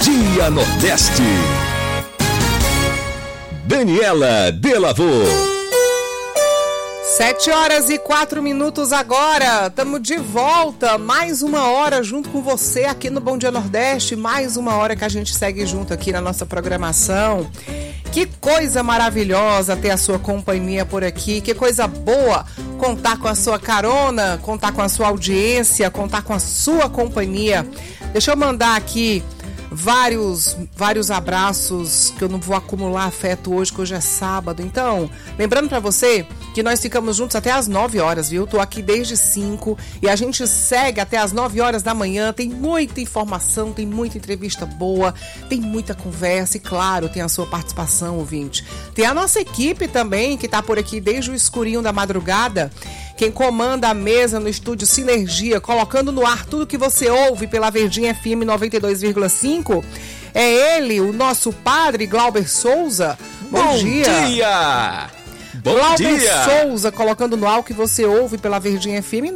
Dia Nordeste. Daniela Delavô. 7h04 agora, estamos de volta, mais uma hora junto com você aqui no Bom Dia Nordeste, mais uma hora que a gente segue junto aqui na nossa programação. Que coisa maravilhosa ter a sua companhia por aqui, que coisa boa contar com a sua carona, contar com a sua audiência, contar com a sua companhia. Deixa eu mandar aqui vários abraços, que eu não vou acumular afeto hoje, que hoje é sábado. Então, lembrando pra você que nós ficamos juntos até as 9 horas, viu? Tô aqui desde 5 e a gente segue até as 9 horas da manhã. Tem muita informação, tem muita entrevista boa, tem muita conversa e, claro, tem a sua participação, ouvinte. Tem a nossa equipe também, que tá por aqui desde o escurinho da madrugada. Quem comanda a mesa no estúdio Sinergia, colocando no ar tudo que você ouve pela Verdinha FM 92,5, é ele, o nosso padre Glauber Souza. Bom dia! Glauber Souza, colocando no ar o que você ouve pela Verdinha FM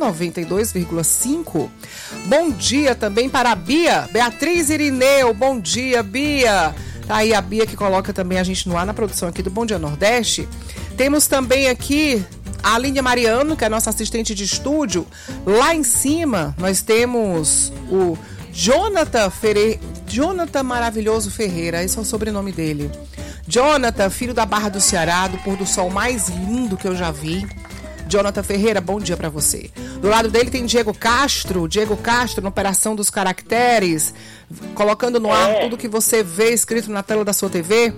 92,5. Bom dia também para a Bia, Beatriz Irineu. Bom dia, Bia. Tá aí a Bia que coloca também a gente no ar na produção aqui do Bom Dia Nordeste. Temos também aqui a Aline Mariano, que é nossa assistente de estúdio. Lá em cima nós temos o Jonathan Maravilhoso Ferreira, esse é o sobrenome dele. Jonathan, filho da Barra do Ceará, do pôr do sol mais lindo que eu já vi. Jonathan Ferreira, bom dia pra você. Do lado dele tem Diego Castro na Operação dos Caracteres, colocando no ar tudo que você vê escrito na tela da sua TV.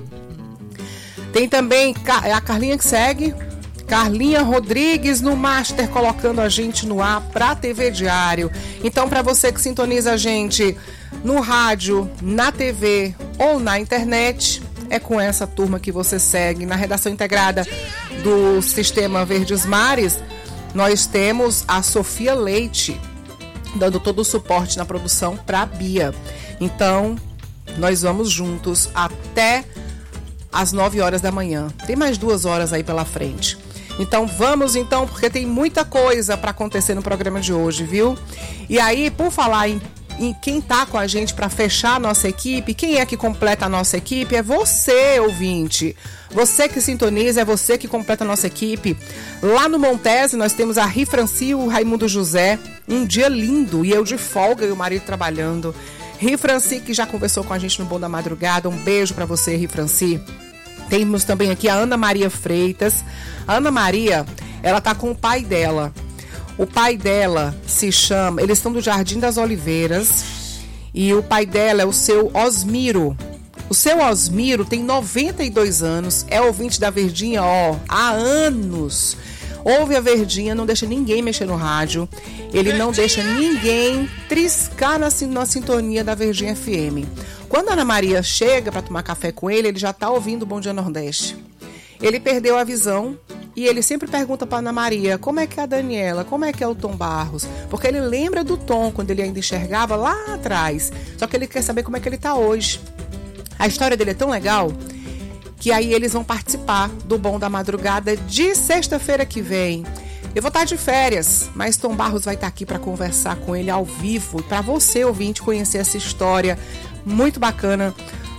Tem também a Carlinha que segue, Carlinha Rodrigues no Master, colocando a gente no ar pra TV Diário. Então, para você que sintoniza a gente no rádio, na TV ou na internet, é com essa turma que você segue. Na redação integrada do Sistema Verdes Mares, nós temos a Sofia Leite, dando todo o suporte na produção pra Bia. Então, nós vamos juntos até às 9 horas da manhã. Tem mais 2 horas aí pela frente. Então vamos porque tem muita coisa para acontecer no programa de hoje, viu? E aí, por falar em quem tá com a gente para fechar a nossa equipe, quem é que completa a nossa equipe? É você, ouvinte. Você que sintoniza, é você que completa a nossa equipe. Lá no Montese nós temos a Ri Franci e o Raimundo José. Um dia lindo, e eu de folga e o marido trabalhando. Ri Franci, que já conversou com a gente no Bom da Madrugada. Um beijo para você, Ri Franci. Temos também aqui a Ana Maria Freitas. A Ana Maria, ela tá com o pai dela. O pai dela se chama... Eles estão do Jardim das Oliveiras. E o pai dela é o seu Osmiro. O seu Osmiro tem 92 anos. É ouvinte da Verdinha, há anos. Ouve a Verdinha, não deixa ninguém mexer no rádio. Ele não deixa ninguém triscar na sintonia da Verdinha FM. Quando a Ana Maria chega para tomar café com ele já está ouvindo o Bom Dia Nordeste. Ele perdeu a visão e ele sempre pergunta para Ana Maria como é que é a Daniela, como é que é o Tom Barros. Porque ele lembra do Tom quando ele ainda enxergava lá atrás. Só que ele quer saber como é que ele está hoje. A história dele é tão legal que aí eles vão participar do Bom da Madrugada de sexta-feira que vem. Eu vou estar de férias, mas Tom Barros vai estar aqui para conversar com ele ao vivo, para você, ouvinte, conhecer essa história muito bacana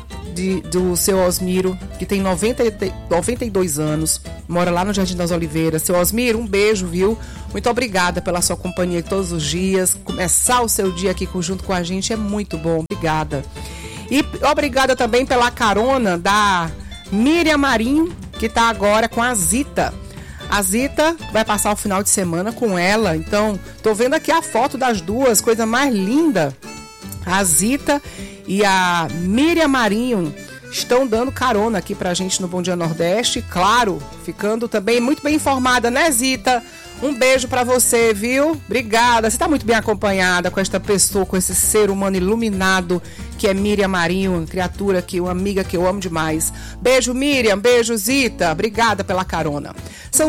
do seu Osmiro, que tem 92 anos, mora lá no Jardim das Oliveiras. Seu Osmiro, um beijo, viu? Muito obrigada pela sua companhia todos os dias. Começar o seu dia aqui junto com a gente é muito bom. Obrigada. E obrigada também pela carona da Miriam Marinho, que está agora com a Zita. A Zita vai passar o final de semana com ela. Então, tô vendo aqui a foto das duas, coisa mais linda. A Zita e a Miriam Marinho estão dando carona aqui pra gente no Bom Dia Nordeste. Claro, ficando também muito bem informada, né, Zita? Um beijo pra você, viu? Obrigada. Você tá muito bem acompanhada com esta pessoa, com esse ser humano iluminado que é Miriam Marinho, uma criatura que, uma amiga que eu amo demais. Beijo, Miriam. Beijo, Zita. Obrigada pela carona. São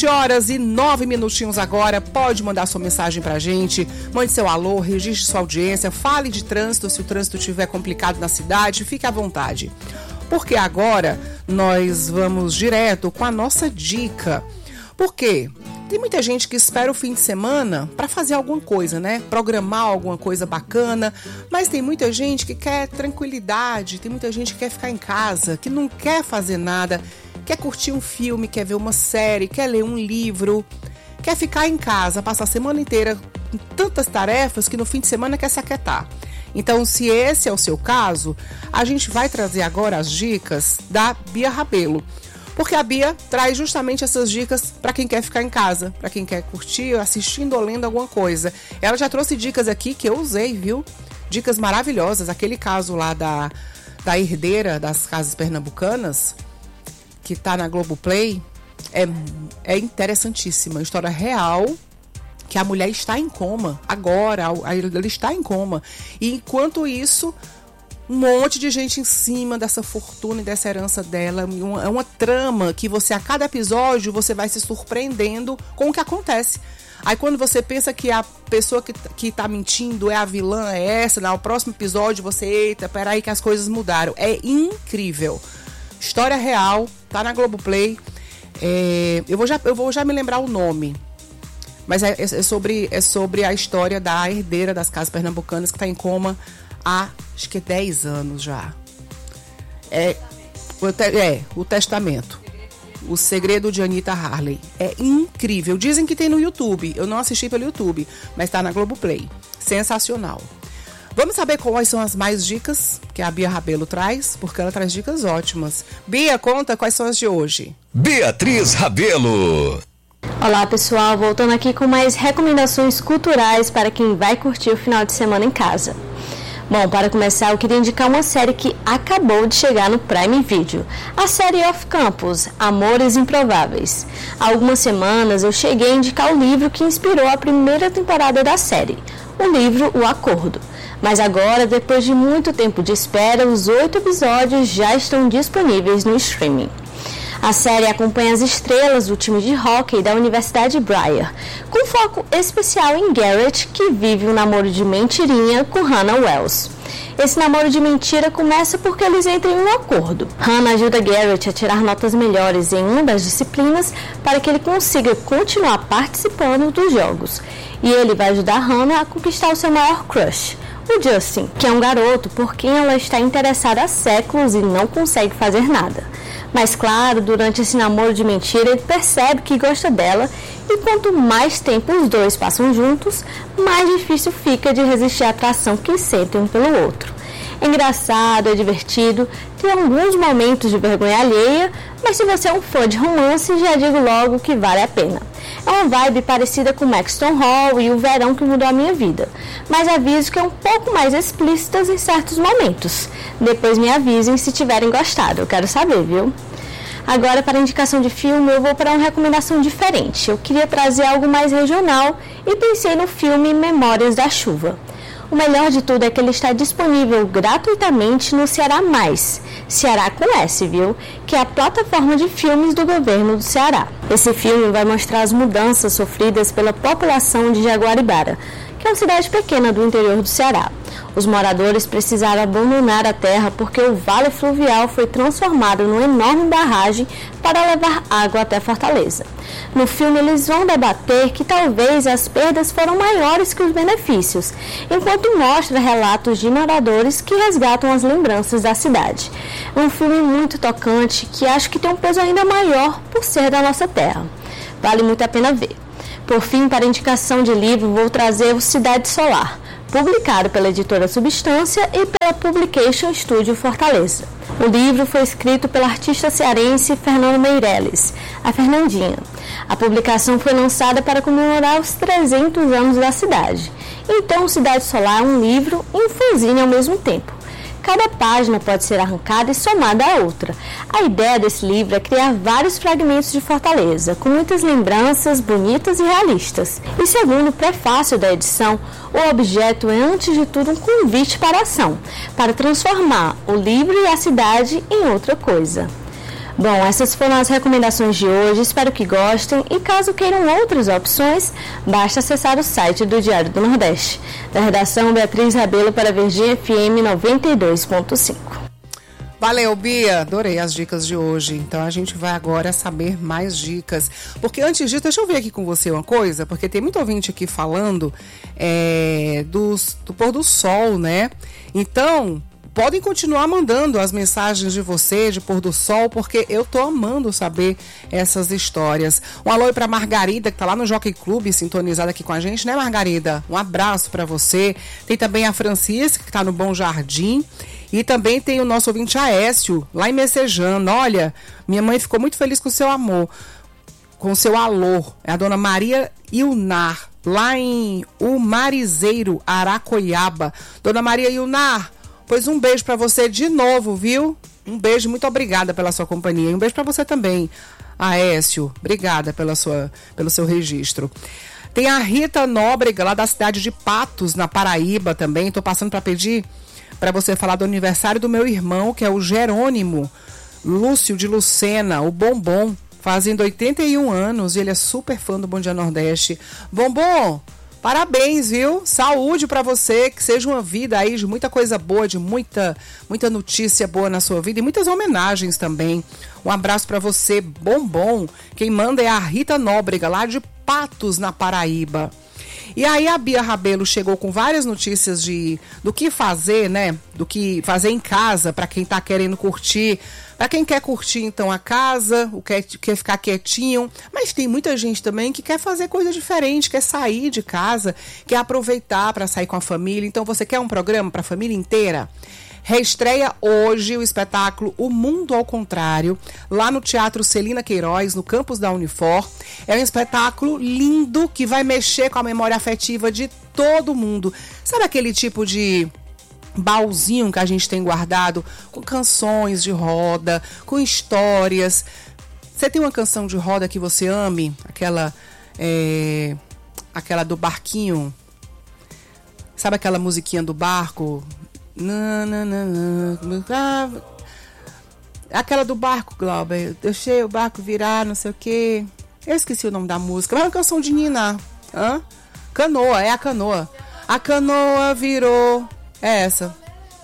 7h09 agora. Pode mandar sua mensagem pra gente. Mande seu alô, registre sua audiência. Fale de trânsito, se o trânsito estiver complicado na cidade. Fique à vontade. Porque agora nós vamos direto com a nossa dica. Por quê? Tem muita gente que espera o fim de semana para fazer alguma coisa, né? Programar alguma coisa bacana, mas tem muita gente que quer tranquilidade, tem muita gente que quer ficar em casa, que não quer fazer nada, quer curtir um filme, quer ver uma série, quer ler um livro, quer ficar em casa, passar a semana inteira com tantas tarefas que no fim de semana quer se aquietar. Então, se esse é o seu caso, a gente vai trazer agora as dicas da Bia Rabelo. Porque a Bia traz justamente essas dicas para quem quer ficar em casa, para quem quer curtir, assistindo ou lendo alguma coisa. Ela já trouxe dicas aqui que eu usei, viu? Dicas maravilhosas. Aquele caso lá da herdeira das casas pernambucanas, que tá na Globoplay, é interessantíssima. História real, que a mulher está em coma. Agora, ela está em coma. E enquanto isso, um monte de gente em cima dessa fortuna e dessa herança dela. É uma trama que você, a cada episódio, você vai se surpreendendo com o que acontece. Aí quando você pensa que a pessoa que tá mentindo é a vilã, é essa, no próximo episódio você, eita, peraí que as coisas mudaram. É incrível. História real, tá na Globoplay. Eu vou já me lembrar o nome. Mas é sobre a história da herdeira das casas pernambucanas que tá em coma há, acho que 10 anos já. O Testamento. O Segredo de Anita Harley. É incrível. Dizem que tem no YouTube. Eu não assisti pelo YouTube, mas tá na Globoplay. Sensacional. Vamos saber quais são as mais dicas que a Bia Rabelo traz, porque ela traz dicas ótimas. Bia, conta quais são as de hoje. Beatriz Rabelo. Olá pessoal, voltando aqui com mais recomendações culturais para quem vai curtir o final de semana em casa. Bom, para começar, eu queria indicar uma série que acabou de chegar no Prime Video, a série Off Campus, Amores Improváveis. Há algumas semanas eu cheguei a indicar o livro que inspirou a primeira temporada da série, o livro O Acordo. Mas agora, depois de muito tempo de espera, os 8 episódios já estão disponíveis no streaming. A série acompanha as estrelas do time de hóquei da Universidade Briar, com foco especial em Garrett, que vive um namoro de mentirinha com Hannah Wells. Esse namoro de mentira começa porque eles entram em um acordo. Hannah ajuda Garrett a tirar notas melhores em uma das disciplinas para que ele consiga continuar participando dos jogos. E ele vai ajudar Hannah a conquistar o seu maior crush, o Justin, que é um garoto por quem ela está interessada há séculos e não consegue fazer nada. Mas claro, durante esse namoro de mentira, ele percebe que gosta dela e quanto mais tempo os dois passam juntos, mais difícil fica de resistir à atração que sentem um pelo outro. É engraçado, é divertido, tem alguns momentos de vergonha alheia, mas se você é um fã de romance, já digo logo que vale a pena. É uma vibe parecida com Maxton Hall e O Verão que Mudou a Minha Vida, mas aviso que é um pouco mais explícitas em certos momentos. Depois me avisem se tiverem gostado, eu quero saber, viu? Agora, para a indicação de filme, eu vou para uma recomendação diferente. Eu queria trazer algo mais regional e pensei no filme Memórias da Chuva. O melhor de tudo é que ele está disponível gratuitamente no Ceará Mais, Ceará com S, viu? Que é a plataforma de filmes do governo do Ceará. Esse filme vai mostrar as mudanças sofridas pela população de Jaguaribara, que é uma cidade pequena do interior do Ceará. Os moradores precisaram abandonar a terra porque o vale fluvial foi transformado numa enorme barragem para levar água até Fortaleza. No filme, eles vão debater que talvez as perdas foram maiores que os benefícios, enquanto mostra relatos de moradores que resgatam as lembranças da cidade. É um filme muito tocante que acho que tem um peso ainda maior por ser da nossa terra. Vale muito a pena ver. Por fim, para indicação de livro, vou trazer o Cidade Solar, publicado pela editora Substância e pela Publication Studio Fortaleza. O livro foi escrito pela artista cearense Fernanda Meirelles, a Fernandinha. A publicação foi lançada para comemorar os 300 anos da cidade. Então, Cidade Solar é um livro e um fanzine ao mesmo tempo. Cada página pode ser arrancada e somada a outra. A ideia desse livro é criar vários fragmentos de Fortaleza, com muitas lembranças bonitas e realistas. E segundo o prefácio da edição, o objeto é antes de tudo um convite para a ação, para transformar o livro e a cidade em outra coisa. Bom, essas foram as recomendações de hoje, espero que gostem e caso queiram outras opções, basta acessar o site do Diário do Nordeste. Da redação, Beatriz Rabelo para a Verdinha FM 92.5. Valeu, Bia. Adorei as dicas de hoje. Então a gente vai agora saber mais dicas. Porque antes disso, deixa eu ver aqui com você uma coisa, porque tem muito ouvinte aqui falando do pôr do sol, né? Então, podem continuar mandando as mensagens de você, de pôr do sol, porque eu tô amando saber essas histórias. Um alô para Margarida, que tá lá no Jockey Club, sintonizada aqui com a gente, né, Margarida? Um abraço para você. Tem também a Francisca, que tá no Bom Jardim. E também tem o nosso ouvinte Aécio, lá em Messejana. Olha, minha mãe ficou muito feliz com o seu amor, com o seu alô. É a dona Maria Ilnar, lá em Umarizeiro, Aracoiaba. Dona Maria Ilnar, pois um beijo pra você de novo, viu? Um beijo, muito obrigada pela sua companhia. E um beijo pra você também, Aécio. Obrigada pelo seu registro. Tem a Rita Nóbrega, lá da cidade de Patos, na Paraíba também. Tô passando pra pedir pra você falar do aniversário do meu irmão, que é o Jerônimo Lúcio de Lucena, o Bombom, fazendo 81 anos. E ele é super fã do Bom Dia Nordeste. Bombom, parabéns, viu? Saúde pra você, que seja uma vida aí de muita coisa boa, de muita notícia boa na sua vida e muitas homenagens também. Um abraço pra você, Bombom. Quem manda é a Rita Nóbrega, lá de Patos, na Paraíba. E aí a Bia Rabelo chegou com várias notícias do que fazer, né? Do que fazer em casa para quem tá querendo curtir. Para quem quer curtir, então, a casa, quer ficar quietinho. Mas tem muita gente também que quer fazer coisa diferente, quer sair de casa, quer aproveitar para sair com a família. Então, você quer um programa para a família inteira? Reestreia hoje o espetáculo O Mundo ao Contrário, lá no Teatro Celina Queiroz, no campus da Unifor. É um espetáculo lindo que vai mexer com a memória afetiva de todo mundo. Sabe aquele tipo de baúzinho que a gente tem guardado com canções de roda, com histórias? Você tem uma canção de roda que você ame? Aquela do barquinho? Sabe aquela musiquinha do barco? Aquela do barco, Glauber. Deixei o barco virar, não sei o que. Eu esqueci o nome da música. Mas é uma canção de Nina. Canoa, é a canoa. A canoa virou. É essa.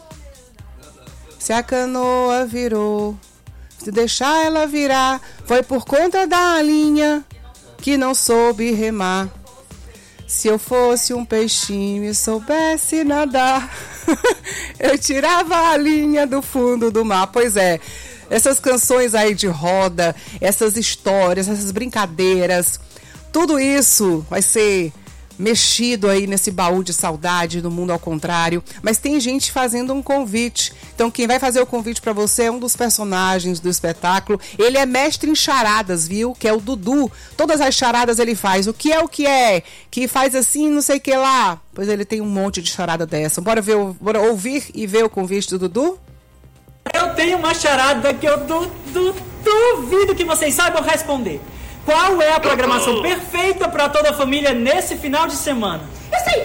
Se a canoa virou, se deixar ela virar, foi por conta da linha que não soube remar. Se eu fosse um peixinho e soubesse nadar, eu tirava a linha do fundo do mar. Pois é, essas canções aí de roda, essas histórias, essas brincadeiras, tudo isso vai ser mexido aí nesse baú de saudade do Mundo ao Contrário. Mas tem gente fazendo um convite. Então quem vai fazer o convite pra você é um dos personagens do espetáculo. Ele é mestre em charadas, viu? Que é o Dudu. Todas as charadas ele faz. O que é? Que faz assim, não sei o que lá. Pois ele tem um monte de charada dessa. Bora ouvir e ver o convite do Dudu? Eu tenho uma charada que eu duvido que vocês saibam responder. Qual é a programação perfeita para toda a família nesse final de semana? Eu sei!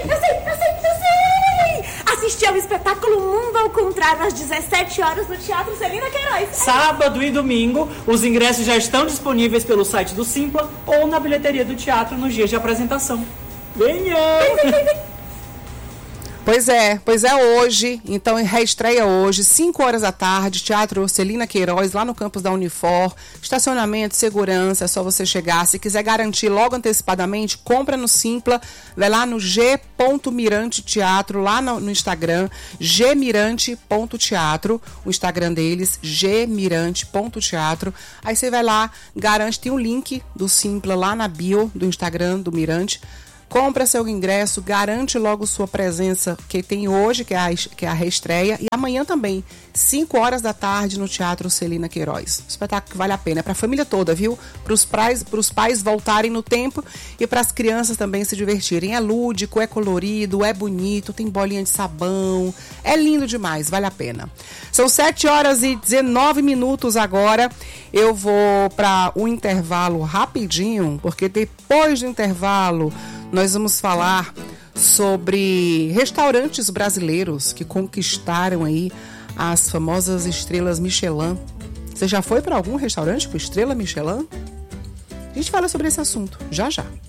Assistir ao espetáculo Mundo ao Contrário às 17 horas no Teatro Celina Queiroz. Sábado e domingo, os ingressos já estão disponíveis pelo site do Simpla ou na bilheteria do teatro nos dias de apresentação. Venham! Vem. Pois é hoje, então reestreia hoje, 5 horas da tarde, Teatro Celina Queiroz, lá no campus da Unifor, estacionamento, segurança, é só você chegar. Se quiser garantir logo antecipadamente, compra no Simpla, vai lá no g.mirante teatro, lá no Instagram, gmirante.teatro, o Instagram deles, gmirante.teatro, aí você vai lá, garante, tem um link do Simpla lá na bio do Instagram do Mirante. Compra seu ingresso, garante logo sua presença, que tem hoje, que é a reestreia, e amanhã também, 5 horas da tarde, no Teatro Celina Queiroz. Espetáculo que vale a pena, é para a família toda, viu? Para os pais voltarem no tempo e para as crianças também se divertirem. É lúdico, é colorido, é bonito, tem bolinha de sabão, é lindo demais, vale a pena. São 7 horas e 19 minutos agora. Eu vou para um intervalo rapidinho, porque depois do intervalo nós vamos falar sobre restaurantes brasileiros que conquistaram aí as famosas estrelas Michelin. Você já foi para algum restaurante com estrela Michelin? A gente fala sobre esse assunto já já.